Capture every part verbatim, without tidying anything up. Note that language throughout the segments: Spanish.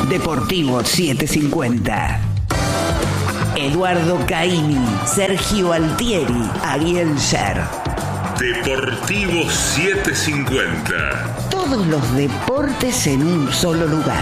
Deportivo setecientos cincuenta. Eduardo Caini, Sergio Altieri, Ariel Sher. Deportivo setecientos cincuenta. Todos los deportes en un solo lugar.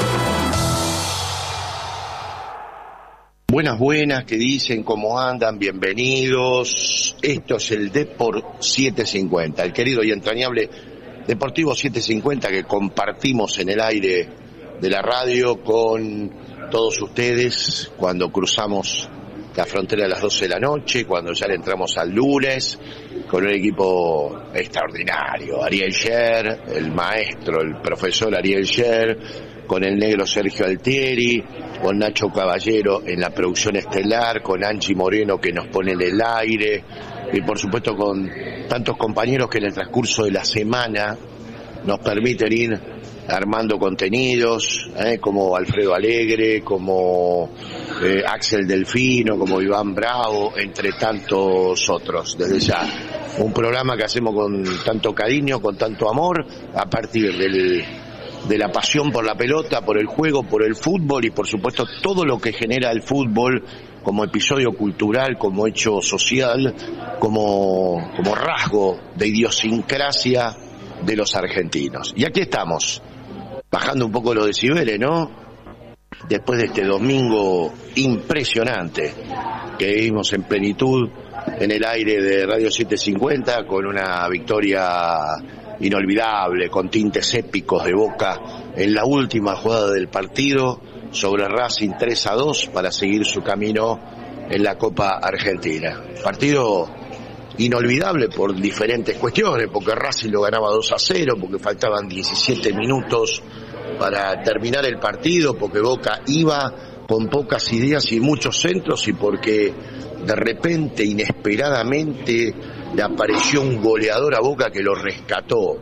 Buenas, buenas, ¿qué dicen? ¿Cómo andan? Bienvenidos. Esto es el Depor setecientos cincuenta, el querido y entrañable Deportivo setecientos cincuenta que compartimos en el aire de la radio con todos ustedes cuando cruzamos la frontera a las doce de la noche, cuando ya le entramos al lunes, con un equipo extraordinario. Ariel Sher, el maestro, el profesor Ariel Sher, con el negro Sergio Altieri, con Nacho Caballero en la producción estelar, con Angie Moreno que nos pone en el aire, y por supuesto con tantos compañeros que en el transcurso de la semana nos permiten ir armando contenidos, eh, como Alfredo Alegre, como eh, Axel Delfino, como Iván Bravo, entre tantos otros. Desde ya, un programa que hacemos con tanto cariño, con tanto amor, a partir del de la pasión por la pelota, por el juego, por el fútbol y por supuesto todo lo que genera el fútbol como episodio cultural, como hecho social, como, como rasgo de idiosincrasia de los argentinos. Y aquí estamos, bajando un poco los decibeles, ¿no? Después de este domingo impresionante que vimos en plenitud en el aire de Radio setecientos cincuenta, con una victoria inolvidable, con tintes épicos de Boca en la última jugada del partido sobre Racing tres a dos para seguir su camino en la Copa Argentina. Partido inolvidable por diferentes cuestiones, porque Racing lo ganaba dos a cero, porque faltaban diecisiete minutos para terminar el partido, porque Boca iba con pocas ideas y muchos centros, y porque de repente, inesperadamente, le apareció un goleador a Boca que lo rescató.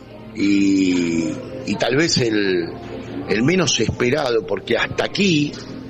Y, y tal vez el, el menos esperado, porque hasta aquí,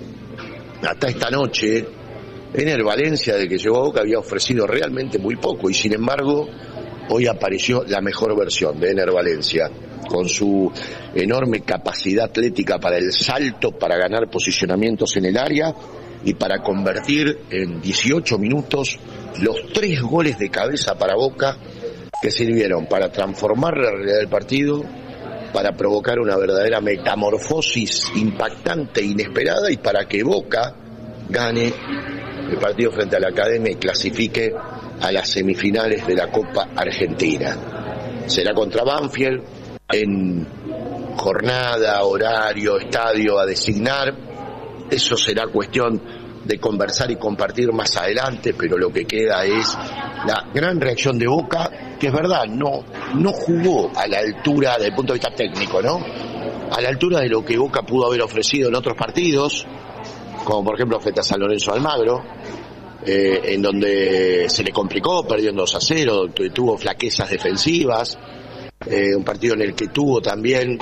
hasta esta noche, Ener Valencia, de que llegó a Boca, había ofrecido realmente muy poco, y sin embargo, hoy apareció la mejor versión de Ener Valencia, con su enorme capacidad atlética para el salto, para ganar posicionamientos en el área y para convertir en dieciocho minutos los tres goles de cabeza para Boca que sirvieron para transformar la realidad del partido, para provocar una verdadera metamorfosis impactante e inesperada, y para que Boca gane el partido frente a la Academia y clasifique a las semifinales de la Copa Argentina. Será contra Banfield, en jornada, horario, estadio a designar. Eso será cuestión de conversar y compartir más adelante, pero lo que queda es la gran reacción de Boca, que es verdad, no, no jugó a la altura desde el punto de vista técnico, ¿no? A la altura de lo que Boca pudo haber ofrecido en otros partidos, como por ejemplo frente a San Lorenzo de Almagro, eh, en donde se le complicó perdiendo dos a cero, tuvo flaquezas defensivas, eh, un partido en el que tuvo también,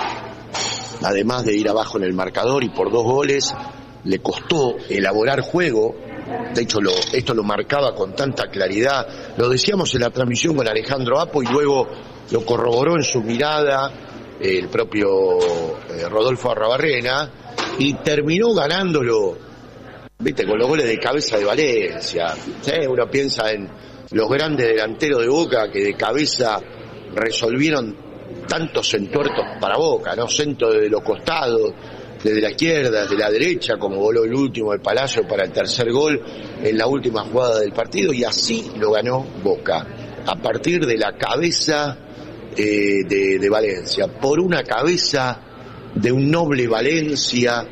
además de ir abajo en el marcador y por dos goles, le costó elaborar juego. De hecho, lo, esto lo marcaba con tanta claridad, lo decíamos en la transmisión con Alejandro Apo, y luego lo corroboró en su mirada eh, el propio eh, Rodolfo Arrabarrena, y terminó ganándolo, viste, con los goles de cabeza de Valencia. ¿Sí? Uno piensa en los grandes delanteros de Boca que de cabeza resolvieron tantos entuertos para Boca, ¿no? Centro de los costados, desde la izquierda, desde la derecha, como voló el último de Palacio para el tercer gol en la última jugada del partido, y así lo ganó Boca, a partir de la cabeza eh, de, de Valencia, por una cabeza de un noble Valencia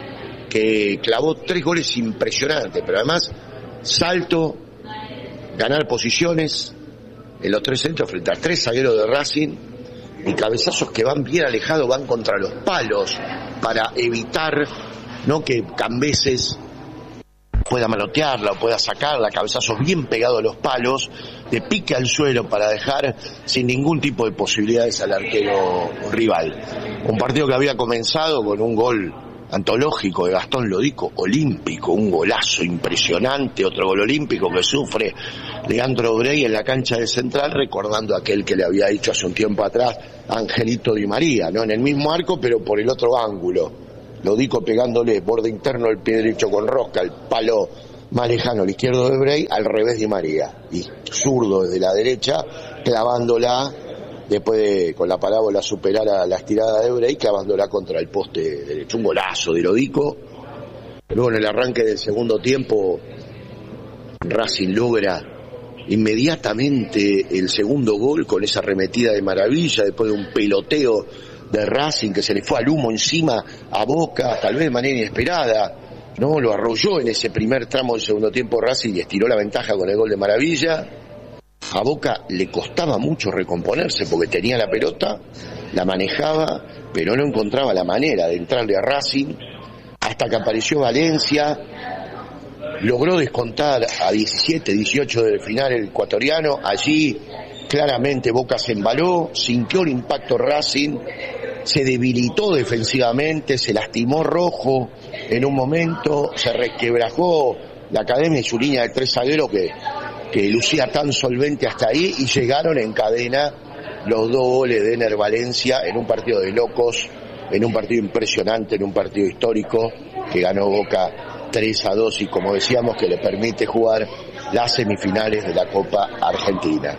que clavó tres goles impresionantes, pero además salto, ganar posiciones en los tres centros frente a tres zagueros de Racing, y cabezazos que van bien alejados, van contra los palos para evitar, no que Cambeses pueda manotearla o pueda sacarla, cabezazos bien pegados a los palos, de pique al suelo para dejar sin ningún tipo de posibilidades al arquero rival. Un partido que había comenzado con un gol antológico de Gastón Lodico, olímpico, un golazo impresionante, otro gol olímpico que sufre Leandro Brey en la cancha de Central, recordando aquel que le había dicho hace un tiempo atrás a Angelito Di María, ¿no? En el mismo arco, pero por el otro ángulo. Lodico pegándole borde interno del pie derecho con rosca, el palo más lejano, el izquierdo de Bray, al revés de María. Y zurdo desde la derecha, clavándola, después de con la parábola superar a la estirada de Bray, clavándola contra el poste derecho. Un golazo de Lodico. Luego en el arranque del segundo tiempo, Racing logra inmediatamente el segundo gol con esa arremetida de maravilla, después de un peloteo de Racing que se le fue al humo encima a Boca, tal vez de manera inesperada, ¿no? Lo arrolló en ese primer tramo del segundo tiempo Racing y estiró la ventaja con el gol de maravilla. A Boca le costaba mucho recomponerse porque tenía la pelota, la manejaba, pero no encontraba la manera de entrarle a Racing, hasta que apareció Valencia, logró descontar a diecisiete, dieciocho del final el ecuatoriano. Allí claramente Boca se embaló, sintió el impacto Racing, se debilitó defensivamente, se lastimó Rojo en un momento, se resquebrajó la academia y su línea de tres zagueros que, que lucía tan solvente hasta ahí, y llegaron en cadena los dos goles de Ener Valencia en un partido de locos, en un partido impresionante, en un partido histórico que ganó Boca tres a dos y, como decíamos, que le permite jugar las semifinales de la Copa Argentina.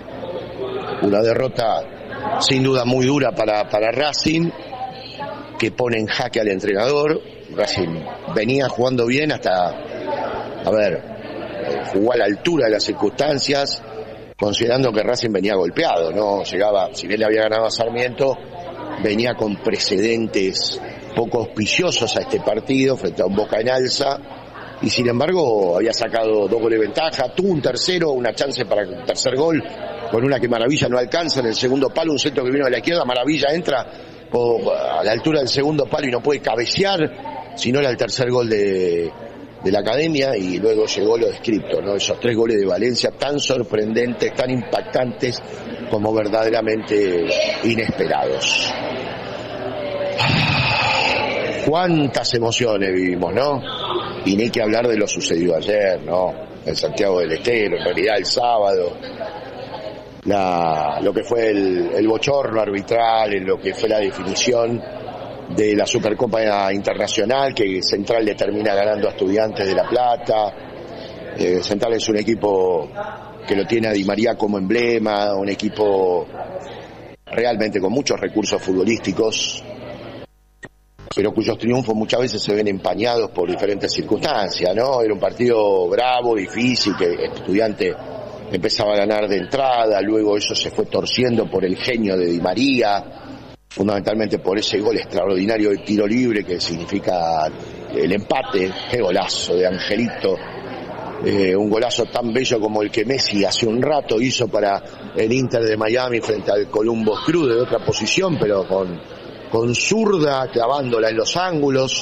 Una derrota sin duda muy dura para, para Racing, que pone en jaque al entrenador. Racing venía jugando bien hasta, a ver, jugó a la altura de las circunstancias, considerando que Racing venía golpeado, ¿no? Llegaba, si bien le había ganado a Sarmiento, venía con precedentes poco auspiciosos a este partido frente a un Boca en alza, y sin embargo había sacado dos goles de ventaja, tuvo un tercero, una chance para el tercer gol, con una que Maravilla no alcanza en el segundo palo, un centro que vino de la izquierda, Maravilla entra a la altura del segundo palo y no puede cabecear, sino era el tercer gol de, de la academia, y luego llegó lo descripto, ¿no? Esos tres goles de Valencia tan sorprendentes, tan impactantes, como verdaderamente inesperados. Cuántas emociones vivimos, ¿no? Y ni que hablar de lo sucedido ayer, ¿no? En Santiago del Estero, en realidad el sábado, la, lo que fue el, el bochorno arbitral, en lo que fue la definición de la Supercopa Internacional, que Central le termina ganando a Estudiantes de La Plata. Eh, Central es un equipo que lo tiene a Di María como emblema, un equipo realmente con muchos recursos futbolísticos, pero cuyos triunfos muchas veces se ven empañados por diferentes circunstancias, ¿no? Era un partido bravo, difícil, que Estudiante empezaba a ganar de entrada, luego eso se fue torciendo por el genio de Di María, fundamentalmente por ese gol extraordinario de tiro libre que significa el empate. Qué golazo de Angelito, eh, un golazo tan bello como el que Messi hace un rato hizo para el Inter de Miami frente al Columbus Crew de otra posición, pero con con zurda, clavándola en los ángulos,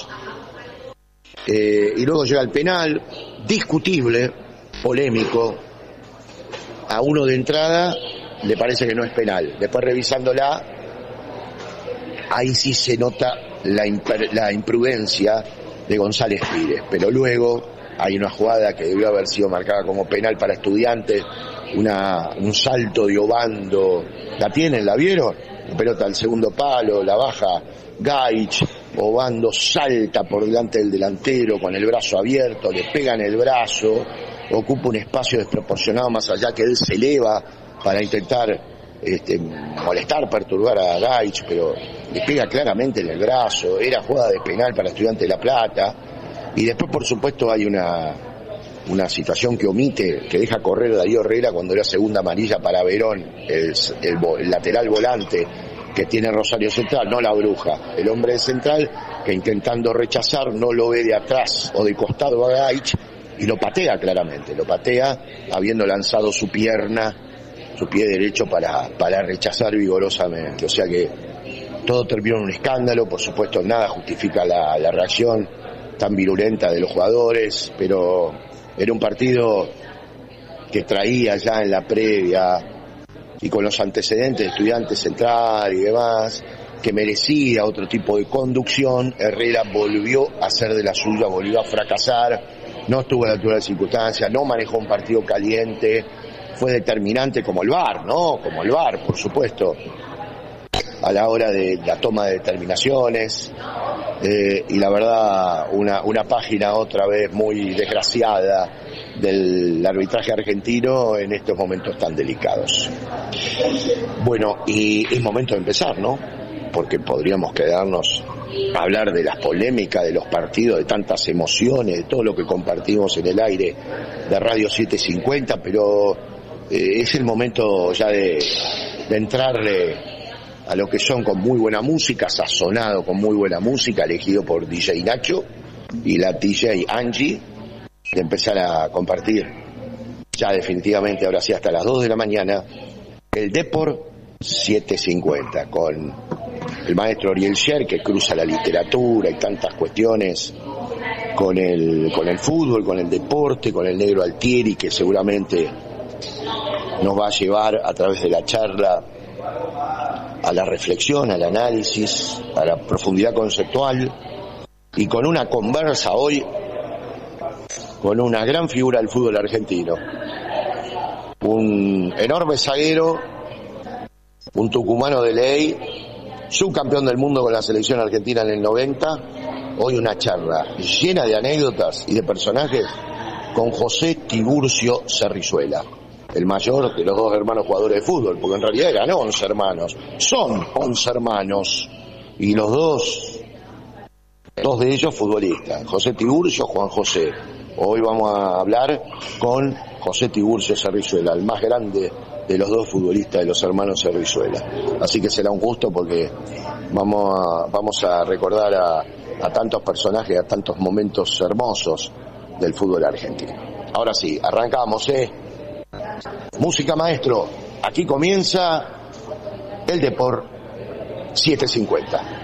eh, y luego llega el penal, discutible, polémico, a uno de entrada le parece que no es penal, después revisándola, ahí sí se nota la, imper- la imprudencia de González Pires, pero luego hay una jugada que debió haber sido marcada como penal para Estudiantes, una, un salto de Obando, ¿la tienen? ¿La vieron? La pelota al segundo palo, la baja Gaich, Obando salta por delante del delantero con el brazo abierto, le pega en el brazo, ocupa un espacio desproporcionado más allá que él se eleva para intentar este, molestar, perturbar a Gaich, pero le pega claramente en el brazo. Era jugada de penal para Estudiantes de La Plata. Y después, por supuesto, hay una una situación que omite, que deja correr Darío Herrera cuando era segunda amarilla para Verón, el, el, el lateral volante que tiene Rosario Central, no la Bruja, el hombre de Central que intentando rechazar no lo ve de atrás o de costado a Gaich y lo patea claramente, lo patea habiendo lanzado su pierna, su pie derecho para, para rechazar vigorosamente. O sea que todo terminó en un escándalo, por supuesto nada justifica la, la reacción tan virulenta de los jugadores, pero era un partido que traía ya en la previa y con los antecedentes de Estudiantes Central y demás, que merecía otro tipo de conducción. Herrera volvió a hacer de la suya, volvió a fracasar, no estuvo a la altura de las circunstancias, no manejó un partido caliente, fue determinante como el V A R, ¿no? Como el V A R, por supuesto, a la hora de la toma de determinaciones. eh, y la verdad una, una página otra vez muy desgraciada del arbitraje argentino en estos momentos tan delicados. Bueno, y es momento de empezar, ¿no? Porque podríamos quedarnos a hablar de las polémicas, de los partidos, de tantas emociones, de todo lo que compartimos en el aire de Radio setecientos cincuenta, pero eh, es el momento ya de, de entrarle a lo que son con muy buena música, sazonado con muy buena música, elegido por D J Nacho y la D J Angie, de empezar a compartir ya definitivamente, ahora sí hasta las dos de la mañana, el Depor setecientos cincuenta con el maestro Ariel Sher, que cruza la literatura y tantas cuestiones con el, con el fútbol, con el deporte, con el negro Altieri, que seguramente nos va a llevar a través de la charla a la reflexión, al análisis, a la profundidad conceptual, y con una conversa hoy con una gran figura del fútbol argentino, un enorme zaguero, un tucumano de ley, subcampeón del mundo con la selección argentina en el noventa. Hoy una charla llena de anécdotas y de personajes con José Tiburcio Cerrizuela, el mayor de los dos hermanos jugadores de fútbol, porque en realidad eran once hermanos, son once hermanos, y los dos, dos de ellos futbolistas, José Tiburcio, Juan José. Hoy vamos a hablar con José Tiburcio Cerrizuela, el más grande de los dos futbolistas de los hermanos Cerrizuela. Así que será un gusto porque vamos a, vamos a recordar a, a tantos personajes, a tantos momentos hermosos del fútbol argentino. Ahora sí, arrancamos, ¿eh? Música, maestro. Aquí comienza el Depor setecientos cincuenta.